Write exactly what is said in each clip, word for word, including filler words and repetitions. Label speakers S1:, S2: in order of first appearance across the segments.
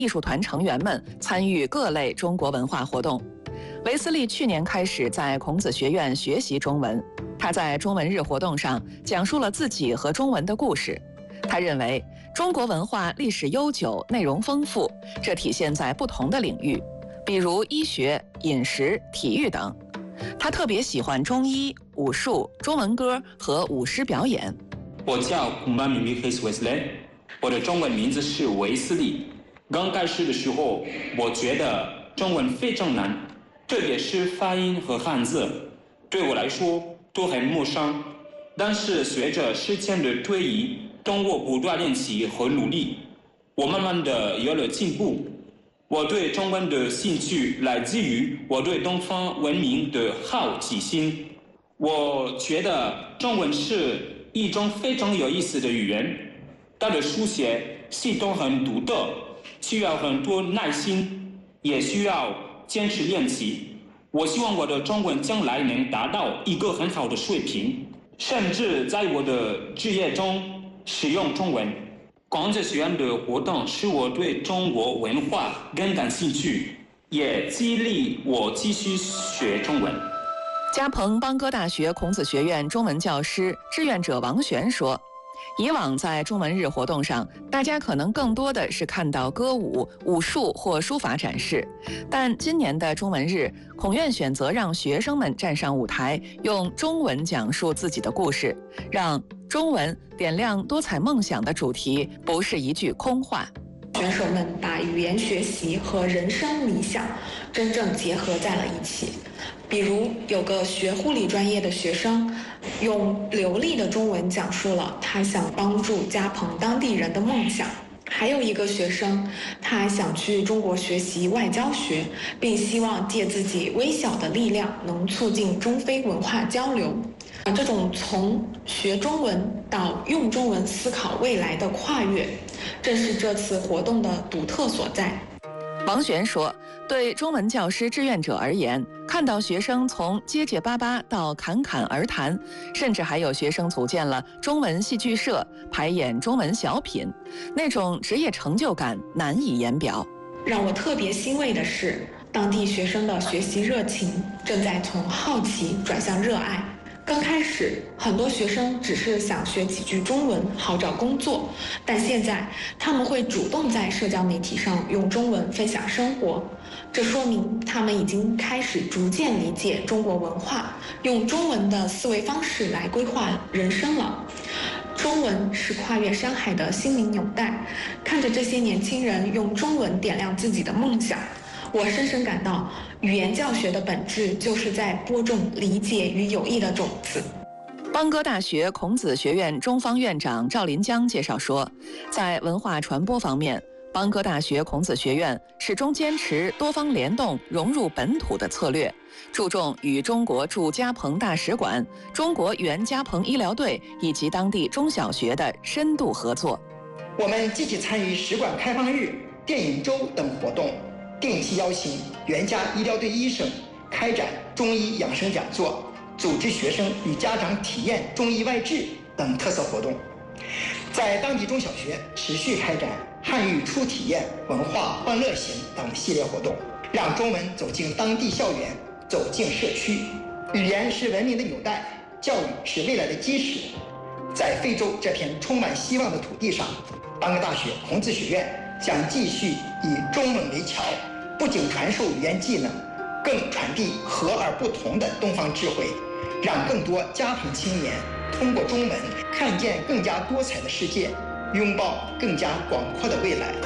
S1: 艺术团成员们参与各类中国文化活动。维斯利去年开始在孔子学院学习中文，他在中文日活动上讲述了自己和中文的故事。他认为中国文化历史悠久，内容丰富，这体现在不同的领域，比如医学、饮食、体育等。他特别喜欢中医、武术、中文歌和舞狮表演。
S2: 我叫孔巴米米克斯维斯雷，我的中文名字是维斯利。刚开始的时候，我觉得中文非常难，特别是发音和汉字，对我来说都很陌生。但是随着时间的推移，通过不断练习和努力，我慢慢的有了进步。我对中文的兴趣来自于我对东方文明的好奇心。我觉得中文是一种非常有意思的语言，它的书写系统很独特，需要很多耐心，也需要坚持练习。我希望我的中文将来能达到一个很好的水平，甚至在我的职业中使用中文。孔子学院的活动使我对中国文化更感兴趣，也激励我继续学中文。
S1: 嘉鹏邦哥大学孔子学院中文教师志愿者王璇说，以往在中文日活动上，大家可能更多的是看到歌舞、武术或书法展示，但今年的中文日，孔院选择让学生们站上舞台，用中文讲述自己的故事，让中文点亮多彩梦想的主题不是一句空话。
S3: 选手们把语言学习和人生理想真正结合在了一起。比如有个学护理专业的学生，用流利的中文讲述了他想帮助嘉鹏当地人的梦想。还有一个学生，他想去中国学习外交学，并希望借自己微小的力量能促进中非文化交流。这种从学中文到用中文思考未来的跨越，正是这次活动的独特所在。
S1: 王璇说，对中文教师志愿者而言，看到学生从结结巴巴到侃侃而谈，甚至还有学生组建了中文戏剧社，排演中文小品，那种职业成就感难以言表。
S3: 让我特别欣慰的是，当地学生的学习热情正在从好奇转向热爱。刚开始，很多学生只是想学几句中文好找工作，但现在他们会主动在社交媒体上用中文分享生活，这说明他们已经开始逐渐理解中国文化，用中文的思维方式来规划人生了。中文是跨越山海的心灵纽带，看着这些年轻人用中文点亮自己的梦想，我深深感到，语言教学的本质就是在播种理解与友谊的种子。
S1: 邦哥大学孔子学院中方院长赵林江介绍说，在文化传播方面，邦哥大学孔子学院始终坚持多方联动、融入本土的策略，注重与中国驻嘉鹏大使馆、中国原嘉鹏医疗队以及当地中小学的深度合作。
S4: 我们积极参与使馆开放日、电影周等活动，定期邀请原家医疗队医生开展中医养生讲座，组织学生与家长体验中医外治等特色活动。在当地中小学持续开展汉语初体验、文化欢乐行等系列活动，让中文走进当地校园，走进社区。语言是文明的纽带，教育是未来的基石。在非洲这片充满希望的土地上，邦哥大学孔子学院将继续以中文为桥，不仅传授语言技能，更传递和而不同的东方智慧，让更多嘉鹏青年通过中文看见更加多彩的世界，拥抱更加广阔的未来。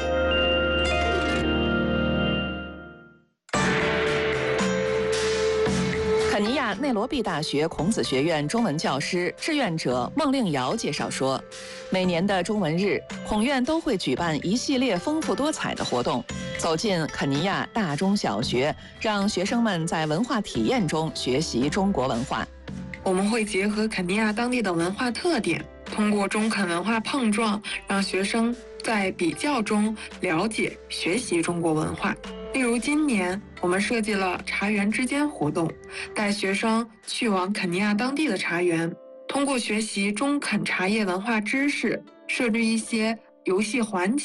S1: 肯尼亚内罗毕大学孔子学院中文教师志愿者孟令瑶介绍说，每年的中文日，孔院都会举办一系列丰富多彩的活动，走进肯尼亚大中小学，让学生们在文化体验中学习中国文化。
S5: 我们会结合肯尼亚当地的文化特点，通过中肯文化碰撞，让学生在比较中了解、学习中国文化。例如，今年我们设计了茶园之间活动，带学生去往肯尼亚当地的茶园，通过学习中肯茶叶文化知识，设置一些游戏环节，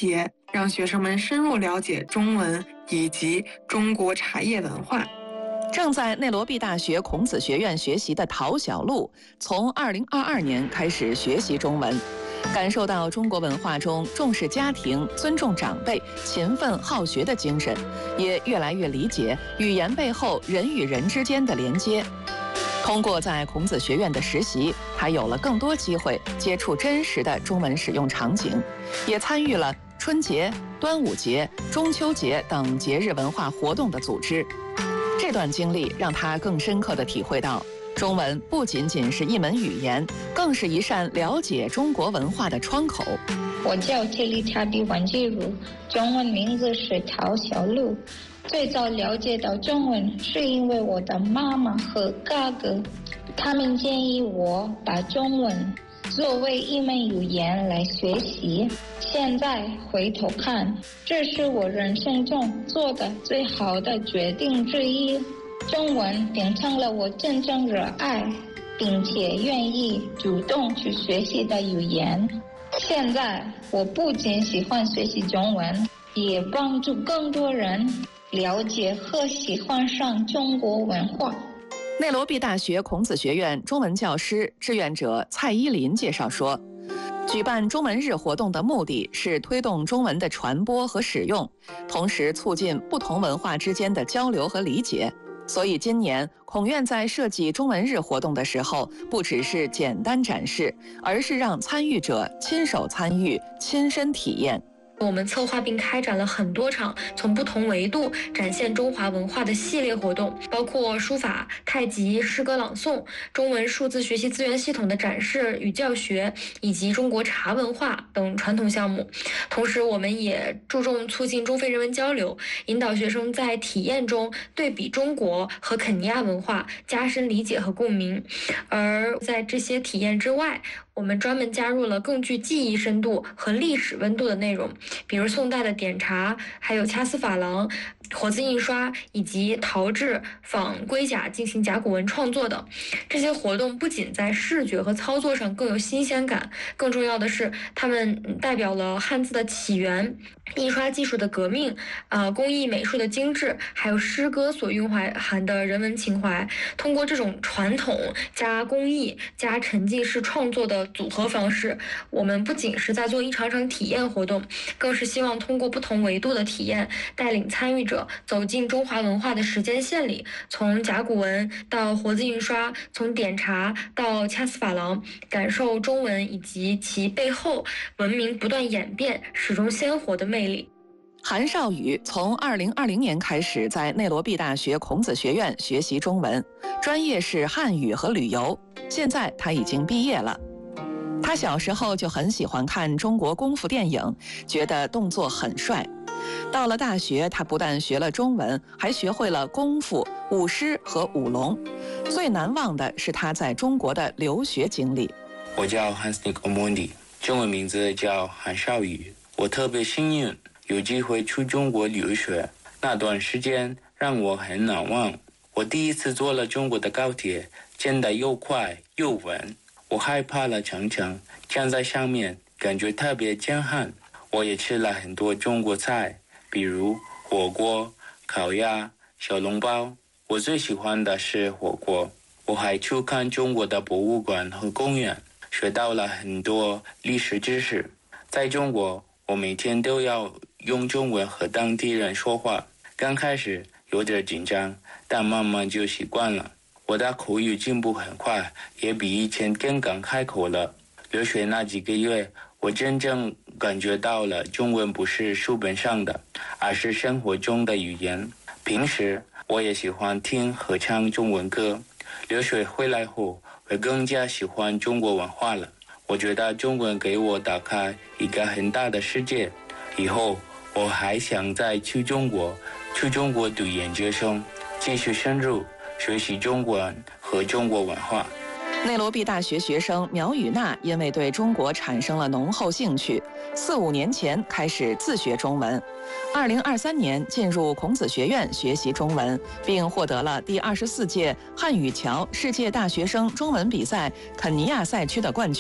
S5: 让学生们深入了解中文以及中国茶叶文化。
S1: 正在内罗毕大学孔子学院学习的陶小璐，从二零二二年开始学习中文，感受到中国文化中重视家庭、尊重长辈、勤奋好学的精神，也越来越理解语言背后人与人之间的连接。通过在孔子学院的实习，他有了更多机会接触真实的中文使用场景，也参与了春节、端午节、中秋节等节日文化活动的组织。这段经历让他更深刻地体会到，中文不仅仅是一门语言，更是一扇了解中国文化的窗口。
S6: 我叫切利查比王继如，中文名字是陶小璐。最早了解到中文是因为我的妈妈和哥哥，他们建议我把中文作为一门语言来学习。现在回头看，这是我人生中做的最好的决定之一。中文变成了我真正热爱并且愿意主动去学习的语言。现在我不仅喜欢学习中文，也帮助更多人了解和喜欢上中国文化。
S1: 内罗毕大学孔子学院中文教师志愿者蔡依林介绍说，举办中文日活动的目的是推动中文的传播和使用，同时促进不同文化之间的交流和理解。所以今年孔院在设计中文日活动的时候，不只是简单展示，而是让参与者亲手参与、亲身体验。
S7: 我们策划并开展了很多场从不同维度展现中华文化的系列活动，包括书法、太极、诗歌朗诵、中文数字学习资源系统的展示与教学，以及中国茶文化等传统项目。同时，我们也注重促进中非人文交流，引导学生在体验中对比中国和肯尼亚文化，加深理解和共鸣。而在这些体验之外，我们专门加入了更具记忆深度和历史温度的内容，比如宋代的点茶，还有掐丝珐琅、活字印刷以及陶制仿龟甲进行甲骨文创作等。这些活动不仅在视觉和操作上更有新鲜感，更重要的是它们代表了汉字的起源、印刷技术的革命、呃工艺美术的精致，还有诗歌所蕴含的人文情怀。通过这种传统加工艺加沉浸式创作的组合方式，我们不仅是在做一场场体验活动，更是希望通过不同维度的体验，带领参与者走进中华文化的时间线里，从甲骨文到活字印刷，从点茶到掐丝珐琅，感受中文以及其背后文明不断演变、始终鲜活的魅力。
S1: 韩少宇从二零二零年开始在内罗毕大学孔子学院学习中文，专业是汉语和旅游。现在他已经毕业了。他小时候就很喜欢看中国功夫电影，觉得动作很帅。到了大学，他不但学了中文，还学会了功夫、舞狮和舞龙。最难忘的是他在中国的留学经历。
S8: 我叫 Hansnik Omondi， 中文名字叫韩少宇。我特别幸运有机会去中国留学，那段时间让我很难忘。我第一次坐了中国的高铁，真的又快又稳。我害怕了常常站在上面，感觉特别震撼。我也吃了很多中国菜，比如火锅、烤鸭、小笼包。我最喜欢的是火锅。我还去看中国的博物馆和公园，学到了很多历史知识。在中国，我每天都要用中文和当地人说话。刚开始有点紧张，但慢慢就习惯了。我的口语进步很快，也比以前更敢开口了。留学那几个月，我真正感觉到了中文不是书本上的，而是生活中的语言。平时我也喜欢听和唱中文歌。留学回来后，我更加喜欢中国文化了。我觉得中文给我打开一个很大的世界。以后我还想再去中国，去中国读研究生，继续深入学习中文和中国文化。
S1: 内罗毕大学学生苗雨娜因为对中国产生了浓厚兴趣，四五年前开始自学中文，二零二三年进入孔子学院学习中文，并获得了第二十四届汉语桥世界大学生中文比赛肯尼亚赛区的冠军。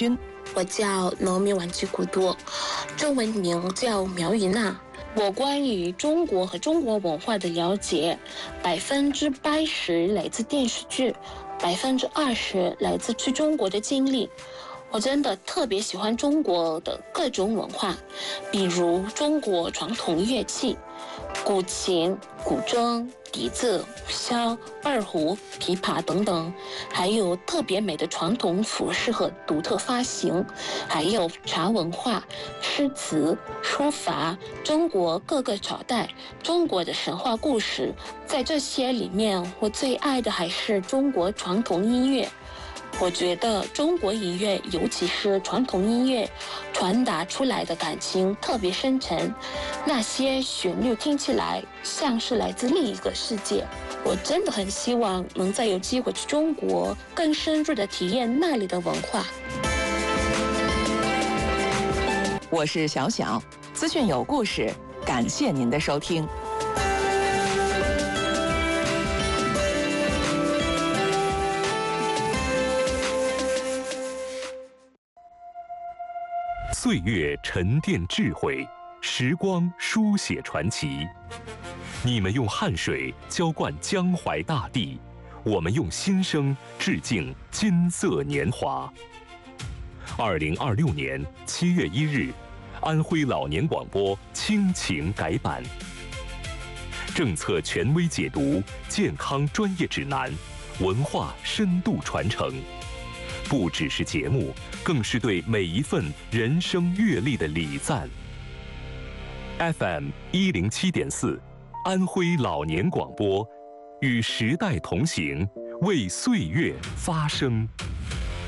S9: 我叫罗米婉吉古多，中文名叫苗雨娜。我关于中国和中国文化的了解，百分之八十来自电视剧，百分之二十来自去中国的经历。我真的特别喜欢中国的各种文化，比如中国传统乐器，古琴、古筝、笛子、箫、二胡、琵琶等等，还有特别美的传统服饰和独特发型，还有茶文化、诗词、书法，中国各个朝代，中国的神话故事。在这些里面，我最爱的还是中国传统音乐。我觉得中国音乐，尤其是传统音乐，传达出来的感情特别深沉，那些旋律听起来像是来自另一个世界。我真的很希望能再有机会去中国，更深入的体验那里的文化。
S1: 我是小小，资讯有故事，感谢您的收听。
S10: 岁月沉淀智慧，时光书写传奇。你们用汗水浇灌江淮大地，我们用心声致敬金色年华。二零二六年七月一日，安徽老年广播亲情改版，政策权威解读，健康专业指南，文化深度传承。不只是节目，更是对每一份人生阅历的礼赞。F M 一零七点四，安徽老年广播，与时代同行，为岁月发声。